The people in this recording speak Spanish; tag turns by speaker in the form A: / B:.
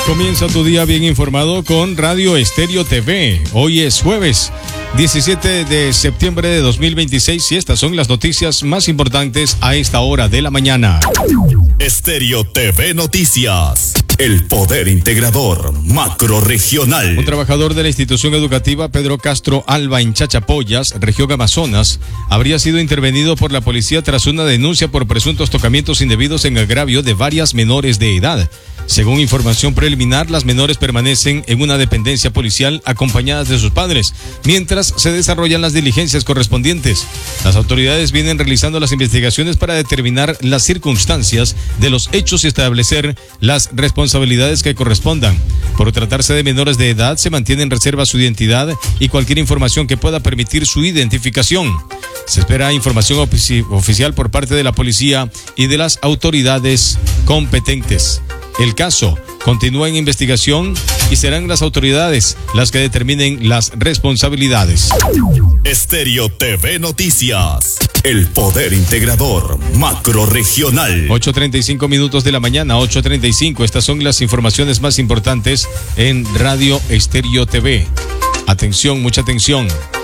A: Comienza tu día bien informado con Radio Estéreo TV. Hoy es jueves 17 de septiembre de 2026 y estas son las noticias más importantes a esta hora de la mañana.
B: Estéreo TV Noticias. El poder integrador macrorregional.
A: Un trabajador de la institución educativa Pedro Castro Alba en Chachapoyas, región Amazonas, habría sido intervenido por la policía tras una denuncia por presuntos tocamientos indebidos en agravio de varias menores de edad. Según información preliminar, las menores permanecen en una dependencia policial acompañadas de sus padres, mientras se desarrollan las diligencias correspondientes. Las autoridades vienen realizando las investigaciones para determinar las circunstancias de los hechos y establecer las responsabilidades que correspondan. Por tratarse de menores de edad, se mantiene en reserva su identidad y cualquier información que pueda permitir su identificación. Se espera información oficial por parte de la policía y de las autoridades competentes. El caso continúa en investigación y serán las autoridades las que determinen las responsabilidades.
B: Estéreo TV Noticias. El poder integrador macrorregional.
A: 8:35 minutos de la mañana, 8:35. Estas son las informaciones más importantes en Radio Estéreo TV. Atención, mucha atención.